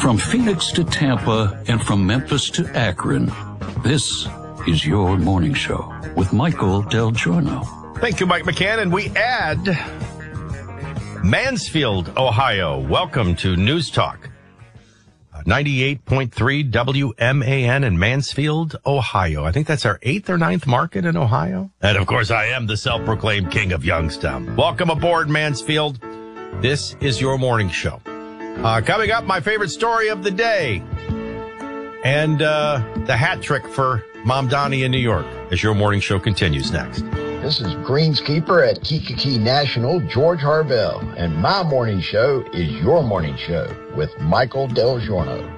From Phoenix to Tampa and from Memphis to Akron, this is your morning show with Michael Del Giorno. Thank you, Mike McCann. And we add Mansfield, Ohio. Welcome to News Talk. 98.3 WMAN in Mansfield, Ohio. I think that's our 8th or 9th market in Ohio. And, of course, I am the self-proclaimed king of Youngstown. Welcome aboard, Mansfield. This is your morning show. Coming up, my favorite story of the day. And the hat trick for Mom Donnie in New York as your morning show continues next. This is greenskeeper at Kikiki National, George Harvell, and my morning show is your morning show with Michael Del Giorno.